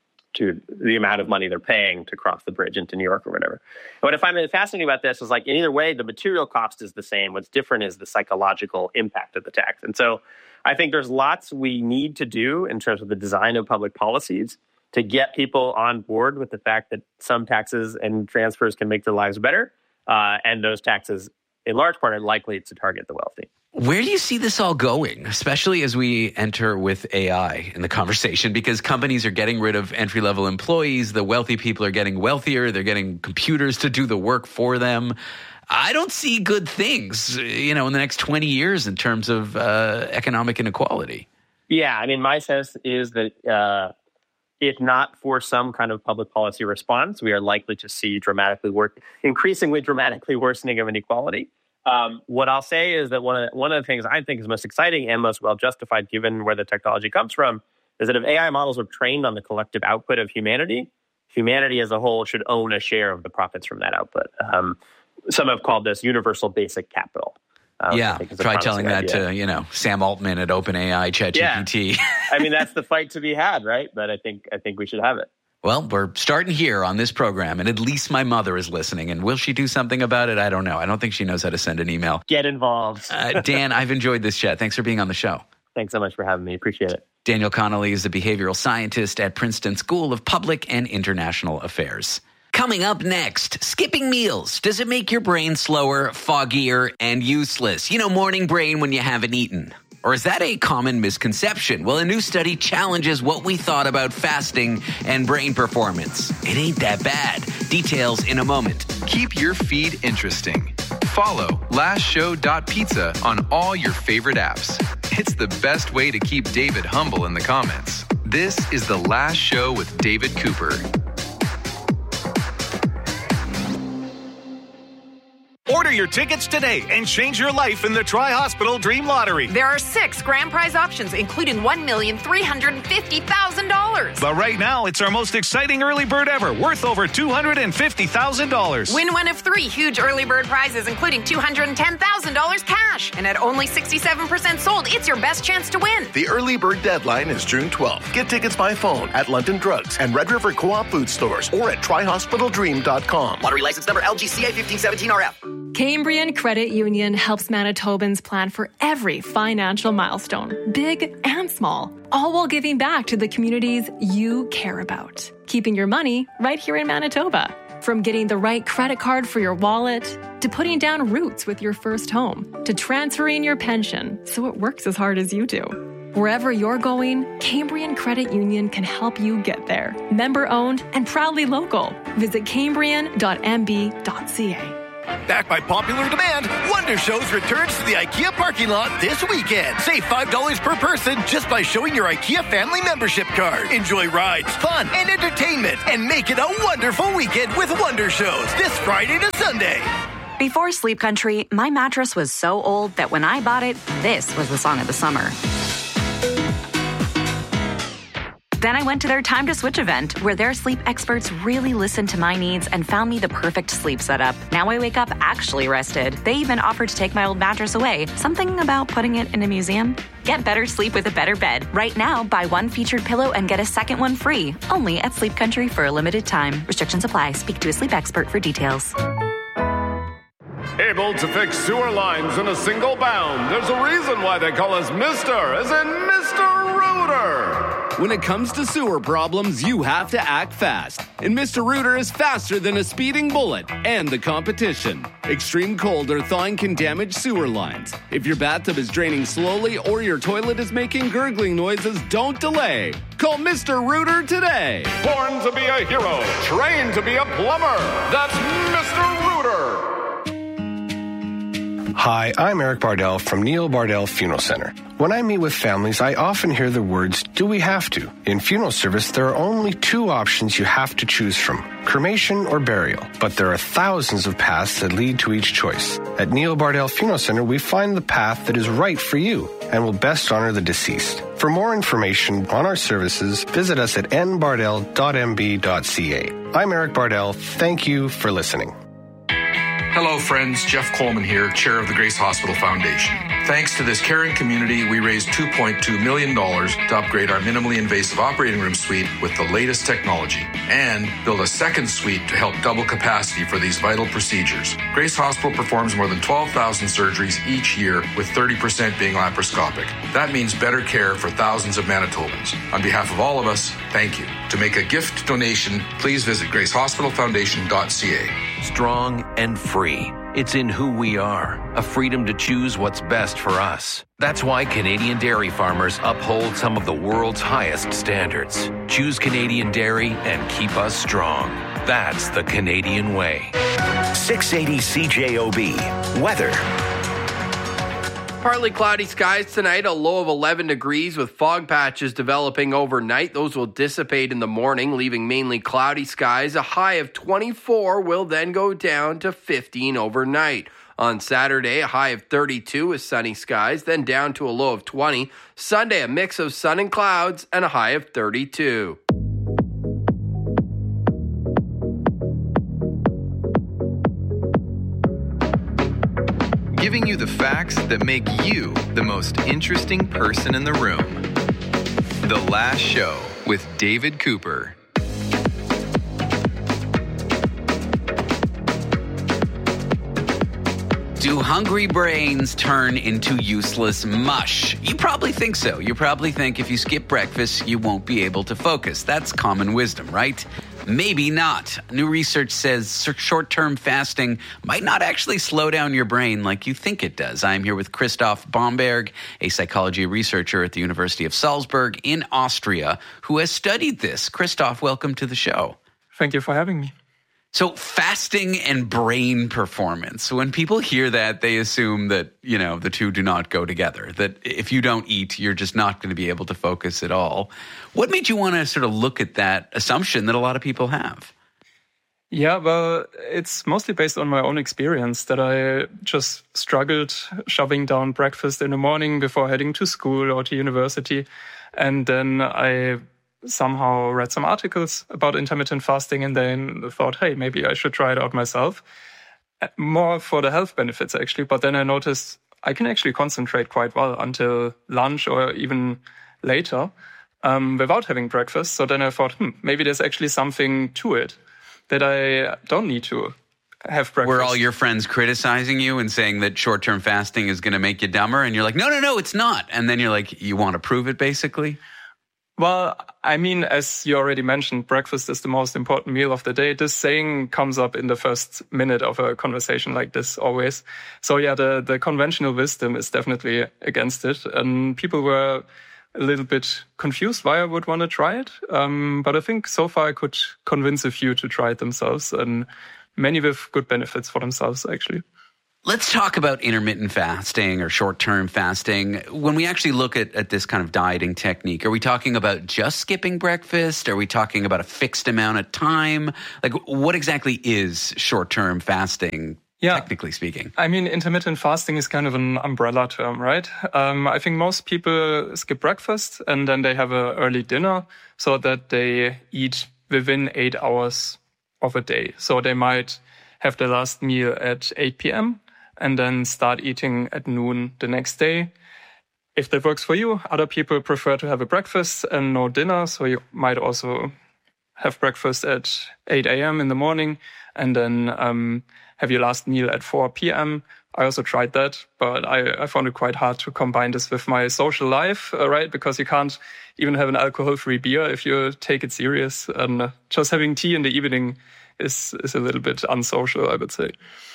to the amount of money they're paying to cross the bridge into New York or whatever. And what I find really fascinating about this is like in either way, the material cost is the same. What's different is the psychological impact of the tax. And so I think there's lots we need to do in terms of the design of public policies to get people on board with the fact that some taxes and transfers can make their lives better. Uh, and those taxes, in large part, are likely to target the wealthy. Where do you see this all going, especially as we enter with A I in the conversation? Because companies are getting rid of entry-level employees. The wealthy people are getting wealthier. They're getting computers to do the work for them. I don't see good things, you know, in the next twenty years in terms of uh, economic inequality. Yeah, I mean, my sense is that uh, if not for some kind of public policy response, we are likely to see dramatically work, increasingly dramatically worsening of inequality. Um, what I'll say is that one of, the, one of the things I think is most exciting and most well justified, given where the technology comes from, is that if A I models are trained on the collective output of humanity, humanity as a whole should own a share of the profits from that output. Um, some have called this universal basic capital. Um, yeah, try telling that idea. to, you know, Sam Altman at OpenAI, ChatGPT. Yeah. I mean, that's the fight to be had, right? But I think I think we should have it. Well, we're starting here on this program, and at least my mother is listening. And will she do something about it? I don't know. I don't think she knows how to send an email. Get involved. uh, Dan, I've enjoyed this chat. Thanks for being on the show. Thanks so much for having me. Appreciate it. Daniel Connolly is a behavioral scientist at Princeton School of Public and International Affairs. Coming up next, skipping meals. Does it make your brain slower, foggier, and useless? You know, morning brain when you haven't eaten. Or is that a common misconception? Well, a new study challenges what we thought about fasting and brain performance. It ain't that bad. Details in a moment. Keep your feed interesting. Follow last show dot pizza on all your favorite apps. It's the best way to keep David humble in the comments. This is The Last Show with David Cooper. Order your tickets today and change your life in the Tri-Hospital Dream Lottery. There are six grand prize options, including one million three hundred fifty thousand dollars. But right now, it's our most exciting early bird ever, worth over two hundred fifty thousand dollars. Win one of three huge early bird prizes, including two hundred ten thousand dollars cash. And at only sixty-seven percent sold, it's your best chance to win. The early bird deadline is June twelfth. Get tickets by phone at London Drugs and Red River Co-op food stores or at tri hospital dream dot com. Lottery license number L G C A fifteen seventeen R F. Cambrian Credit Union helps Manitobans plan for every financial milestone, big and small, all while giving back to the communities you care about. Keeping your money right here in Manitoba. From getting the right credit card for your wallet, to putting down roots with your first home, to transferring your pension so it works as hard as you do. Wherever you're going, Cambrian Credit Union can help you get there. Member owned and proudly local. Visit cambrian dot m b dot c a. Backed by popular demand, Wonder Shows returns to the IKEA parking lot this weekend. Save five dollars per person just by showing your IKEA family membership card. Enjoy rides, fun, and entertainment, and make it a wonderful weekend with Wonder Shows this Friday to Sunday. Before Sleep Country, my mattress was so old that when I bought it, this was the song of the summer. Then I went to their Time to Switch event, where their sleep experts really listened to my needs and found me the perfect sleep setup. Now I wake up actually rested. They even offered to take my old mattress away. Something about putting it in a museum? Get better sleep with a better bed. Right now, buy one featured pillow and get a second one free. Only at Sleep Country for a limited time. Restrictions apply. Speak to a sleep expert for details. Able to fix sewer lines in a single bound. There's a reason why they call us Mister, as in Mister Rooter. When it comes to sewer problems, you have to act fast. And Mister Rooter is faster than a speeding bullet and the competition. Extreme cold or thawing can damage sewer lines. If your bathtub is draining slowly or your toilet is making gurgling noises, don't delay. Call Mister Rooter today. Born to be a hero, trained to be a plumber. That's Mister Rooter. Hi, I'm Eric Bardell from Neil Bardell Funeral Center. When I meet with families, I often hear the words, do we have to? In funeral service, there are only two options you have to choose from, cremation or burial. But there are thousands of paths that lead to each choice. At Neil Bardell Funeral Center, we find the path that is right for you and will best honor the deceased. For more information on our services, visit us at n bardell dot m b dot c a. I'm Eric Bardell. Thank you for listening. Hello, friends. Jeff Coleman here, chair of the Grace Hospital Foundation. Thanks to this caring community, we raised two point two million dollars to upgrade our minimally invasive operating room suite with the latest technology and build a second suite to help double capacity for these vital procedures. Grace Hospital performs more than twelve thousand surgeries each year, with thirty percent being laparoscopic. That means better care for thousands of Manitobans. On behalf of all of us, thank you. To make a gift donation, please visit grace hospital foundation dot c a. Strong and free. It's in who we are, a freedom to choose what's best for us. That's why Canadian dairy farmers uphold some of the world's highest standards. Choose Canadian dairy and keep us strong. That's the Canadian way. six eighty C J O B. Weather. Partly cloudy skies tonight, a low of eleven degrees with fog patches developing overnight. Those will dissipate in the morning, leaving mainly cloudy skies. A high of twenty-four will then go down to fifteen overnight. On Saturday, a high of thirty-two with sunny skies, then down to a low of twenty. Sunday, a mix of sun and clouds and a high of thirty-two. Giving you the facts that make you the most interesting person in the room. The Last Show with David Cooper. Do hungry brains turn into useless mush? You probably think so. You probably think if you skip breakfast, you won't be able to focus. That's common wisdom, right? Maybe not. New research says short-term fasting might not actually slow down your brain like you think it does. I'm here with Christoph Bomberg, a psychology researcher at the University of Salzburg in Austria, who has studied this. Christoph, welcome to the show. Thank you for having me. So fasting and brain performance, when people hear that, they assume that, you know, the two do not go together, that if you don't eat, you're just not going to be able to focus at all. What made you want to sort of look at that assumption that a lot of people have? Yeah, well, it's mostly based on my own experience that I just struggled shoving down breakfast in the morning before heading to school or to university. And then I somehow read some articles about intermittent fasting and then thought, hey, maybe I should try it out myself. More for the health benefits, actually. But then I noticed I can actually concentrate quite well until lunch or even later um, without having breakfast. So then I thought, hmm, maybe there's actually something to it that I don't need to have breakfast. Were all your friends criticizing you and saying that short-term fasting is going to make you dumber? And you're like, no, no, no, it's not. And then you're like, you want to prove it, basically? Well, I mean, as you already mentioned, breakfast is the most important meal of the day. This saying comes up in the first minute of a conversation like this always. So yeah, the, the conventional wisdom is definitely against it. And people were a little bit confused why I would want to try it. Um, but I think so far I could convince a few to try it themselves, and many with good benefits for themselves, actually. Let's talk about intermittent fasting or short-term fasting. When we actually look at, at this kind of dieting technique, are we talking about just skipping breakfast? Are we talking about a fixed amount of time? Like, what exactly is short-term fasting, yeah. technically speaking? I mean, intermittent fasting is kind of an umbrella term, right? Um, I think most people skip breakfast and then they have an early dinner so that they eat within eight hours of a day. So they might have their last meal at eight p.m., and then start eating at noon the next day. If that works for you, other people prefer to have a breakfast and no dinner, so you might also have breakfast at eight a.m. in the morning and then um, have your last meal at four p.m. I also tried that, but I, I found it quite hard to combine this with my social life, uh, right? Because you can't even have an alcohol-free beer if you take it serious. And uh, just having tea in the evening is, is a little bit unsocial, I would say.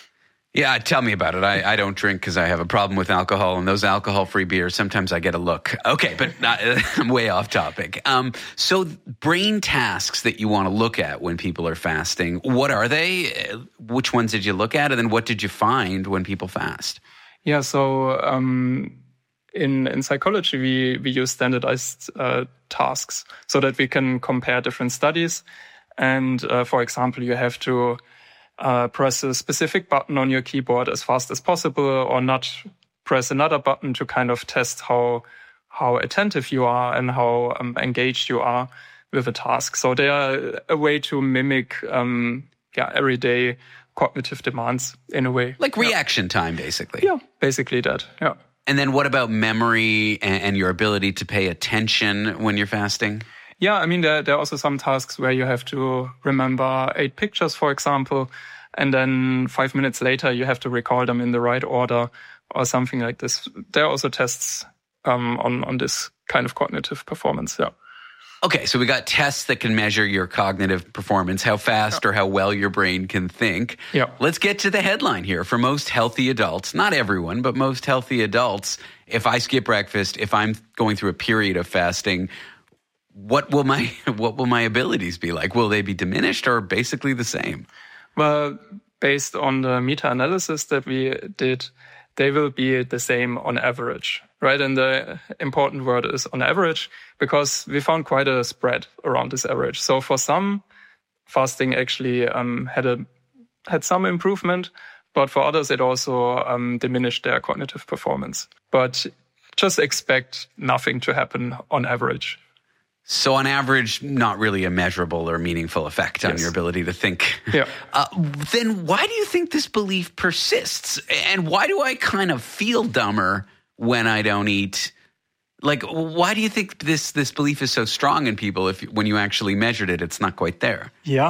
Yeah, tell me about it. I, I don't drink because I have a problem with alcohol, and those alcohol-free beers, sometimes I get a look. Okay, but not, I'm way off topic. Um, so brain tasks that you want to look at when people are fasting, what are they? Which ones did you look at? And then what did you find when people fast? Yeah, so um, in, in psychology, we, we use standardized uh, tasks so that we can compare different studies. And uh, for example, you have to Uh, press a specific button on your keyboard as fast as possible, or not press another button to kind of test how how attentive you are and how um, engaged you are with a task. So they are a way to mimic um, yeah, everyday cognitive demands in a way. Like reaction yeah. time, basically. Yeah, basically that, yeah. And then what about memory and, and your ability to pay attention when you're fasting? Yeah, I mean, there, there are also some tasks where you have to remember eight pictures, for example, and then five minutes later you have to recall them in the right order or something like this. There are also tests um, on, on this kind of cognitive performance, yeah. Okay, so we got tests that can measure your cognitive performance, how fast yeah. or how well your brain can think. Yeah. Let's get to the headline here. For most healthy adults, not everyone, but most healthy adults, if I skip breakfast, if I'm going through a period of fasting, What will my what will my abilities be like? Will they be diminished or basically the same? Well, based on the meta-analysis that we did, they will be the same on average, right? And the important word is on average, because we found quite a spread around this average. So for some, fasting actually um, had a had some improvement, but for others it also um, diminished their cognitive performance. But just expect nothing to happen on average. So on average, not really a measurable or meaningful effect on yes. your ability to think. Yeah. Uh, then why do you think this belief persists? And why do I kind of feel dumber when I don't eat? Like, why do you think this this belief is so strong in people if when you actually measured it, it's not quite there? Yeah.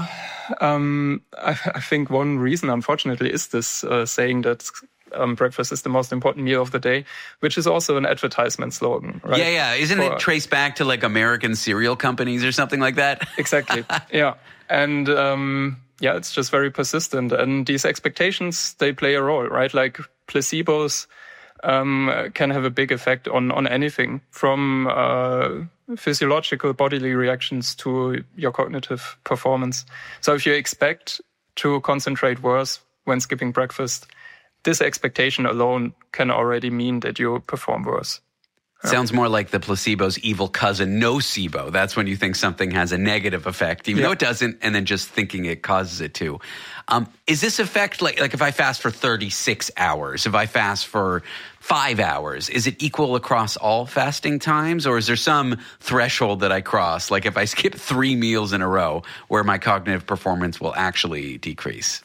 Um, I, I think one reason, unfortunately, is this uh, saying that Um, breakfast is the most important meal of the day, which is also an advertisement slogan, right? Yeah, yeah. Isn't For, it traced back to like American cereal companies or something like that? Exactly. Yeah. And um, yeah, it's just very persistent. And these expectations, they play a role, right? Like placebos um, can have a big effect on, on anything from uh, physiological bodily reactions to your cognitive performance. So if you expect to concentrate worse when skipping breakfast, this expectation alone can already mean that you perform worse. Yeah. Sounds more like the placebo's evil cousin, nocebo. That's when you think something has a negative effect, even yeah. though it doesn't, and then just thinking it causes it to. Um, is this effect, like, like if I fast for thirty-six hours, if I fast for five hours, is it equal across all fasting times? Or is there some threshold that I cross, like if I skip three meals in a row, where my cognitive performance will actually decrease?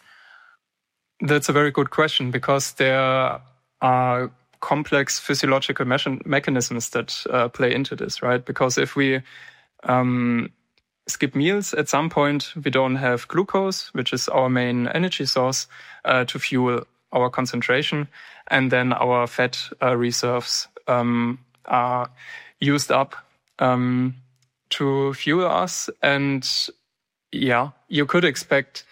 That's a very good question, because there are complex physiological me- mechanisms that uh, play into this, right? Because if we um, skip meals, at some point we don't have glucose, which is our main energy source, uh, to fuel our concentration, and then our fat uh, reserves um, are used up um, to fuel us. And yeah, you could expect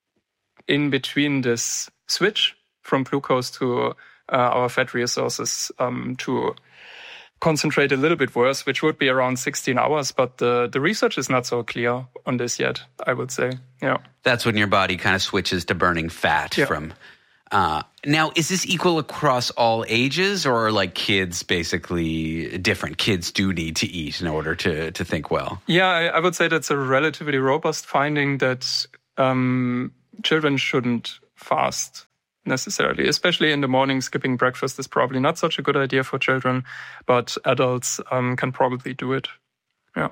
in between this switch from glucose to uh, our fat resources um, to concentrate a little bit worse, which would be around sixteen hours. But the, the research is not so clear on this yet, I would say. Yeah. That's when your body kind of switches to burning fat yeah. from... Uh, now, is this equal across all ages, or are like kids basically different? Kids do need to eat in order to, to think well. Yeah, I, I would say that's a relatively robust finding that um, children shouldn't fast necessarily, especially in the morning. Skipping breakfast is probably not such a good idea for children, but adults um, can probably do it. Yeah.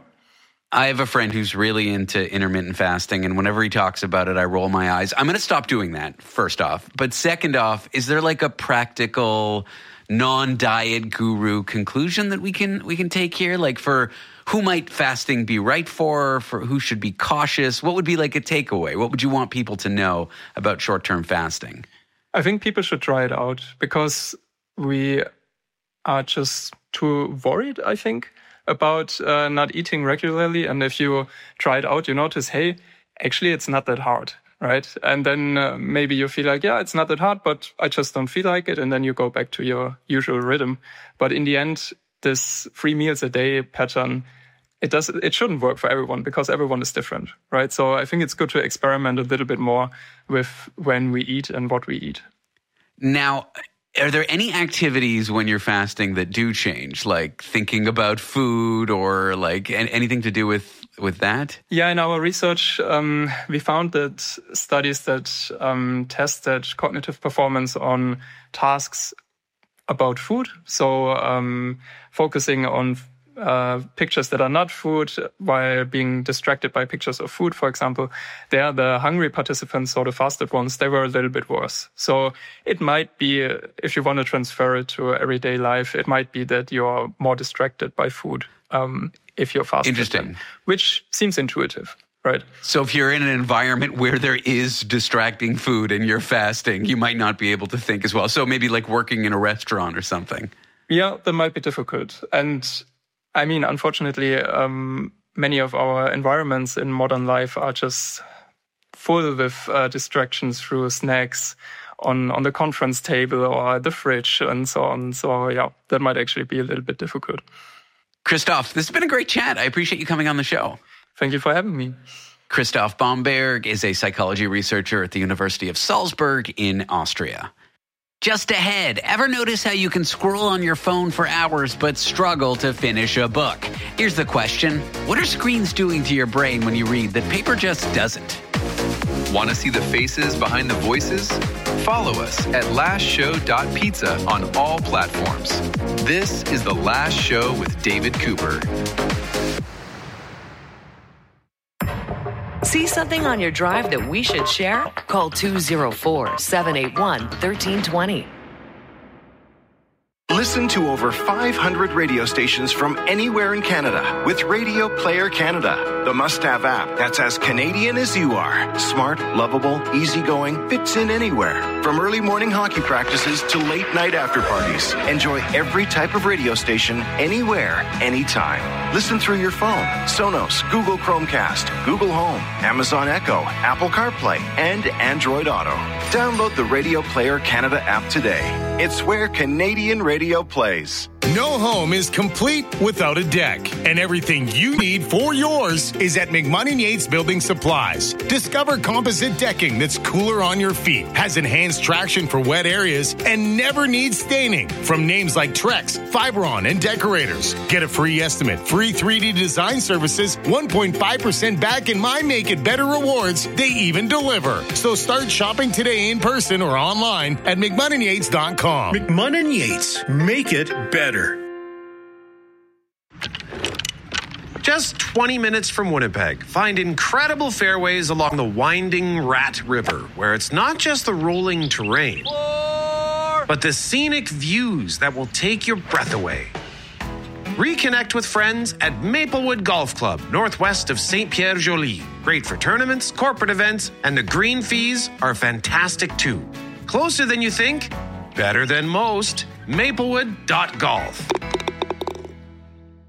I have a friend who's really into intermittent fasting, and whenever he talks about it, I roll my eyes. I'm going to stop doing that, first off. But second off, is there like a practical, non-diet guru conclusion that we can we can take here? Like, for who might fasting be right for, for who should be cautious? What would be like a takeaway? What would you want people to know about short-term fasting? I think people should try it out because we are just too worried, I think, about uh, not eating regularly. And if you try it out, you notice, hey, actually, it's not that hard, right? And then uh, maybe you feel like, yeah, it's not that hard, but I just don't feel like it. And then you go back to your usual rhythm. But in the end, this three meals a day pattern, it does it shouldn't work for everyone because everyone is different, right? So I think it's good to experiment a little bit more with when we eat and what we eat. Now, are there any activities when you're fasting that do change, like thinking about food or like anything to do with, with that? Yeah, in our research, um, we found that studies that um, tested cognitive performance on tasks about food, so um, focusing on uh, pictures that are not food while being distracted by pictures of food, for example, there the hungry participants, so the fasted ones, they were a little bit worse. So it might be, if you want to transfer it to everyday life, it might be that you're more distracted by food um, if you're fasted. Interesting. Then, which seems intuitive. Right. So if you're in an environment where there is distracting food and you're fasting, you might not be able to think as well. So maybe like working in a restaurant or something. Yeah, that might be difficult. And I mean, unfortunately, um, many of our environments in modern life are just full with uh, distractions through snacks on, on the conference table or the fridge and so on. So yeah, that might actually be a little bit difficult. Christoph, this has been a great chat. I appreciate you coming on the show. Thank you for having me. Christoph Bomberg is a psychology researcher at the University of Salzburg in Austria. Just ahead, ever notice how you can scroll on your phone for hours but struggle to finish a book? Here's the question. What are screens doing to your brain when you read that paper just doesn't? Want to see the faces behind the voices? Follow us at last show dot pizza on all platforms. This is The Last Show with David Cooper. See something on your drive that we should share? Call two oh four, seven eight one, one three two zero. Listen to over five hundred radio stations from anywhere in Canada with Radio Player Canada, the must-have app that's as Canadian as you are. Smart, lovable, easygoing, fits in anywhere. From early morning hockey practices to late night after parties. Enjoy every type of radio station, anywhere, anytime. Listen through your phone, Sonos, Google Chromecast, Google Home, Amazon Echo, Apple CarPlay, and Android Auto. Download the Radio Player Canada app today. It's where Canadian radio plays. No home is complete without a deck, and everything you need for yours is at McMahon and Yates Building Supplies. Discover composite decking that's cooler on your feet, has enhanced traction for wet areas, and never needs staining. From names like Trex, Fibron, and Decorators. Get a free estimate, free three D design services, one point five percent back in My Make It Better rewards. They even deliver. So start shopping today in person or online at McMahon and Yates dot com. McMahon and Yates, make it better. Just twenty minutes from Winnipeg, find incredible fairways along the winding Rat River, where it's not just the rolling terrain, but the scenic views that will take your breath away. Reconnect with friends at Maplewood Golf Club, northwest of Saint Pierre Joly. Great for tournaments, corporate events, and the green fees are fantastic too. Closer than you think, better than most. Maplewood dot golf.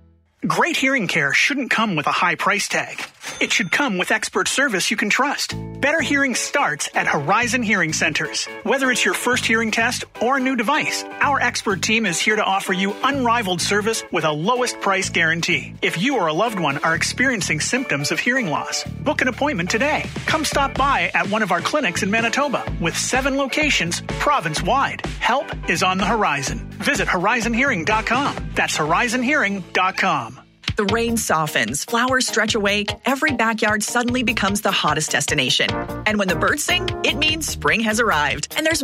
Great hearing care shouldn't come with a high price tag. It should come with expert service you can trust. Better hearing starts at Horizon Hearing Centers. Whether it's your first hearing test or a new device, our expert team is here to offer you unrivaled service with a lowest price guarantee. If you or a loved one are experiencing symptoms of hearing loss, book an appointment today. Come stop by at one of our clinics in Manitoba with seven locations province-wide. Help is on the horizon. Visit horizon hearing dot com. That's horizon hearing dot com. The rain softens, flowers stretch awake, every backyard suddenly becomes the hottest destination. And when the birds sing, it means spring has arrived. And there's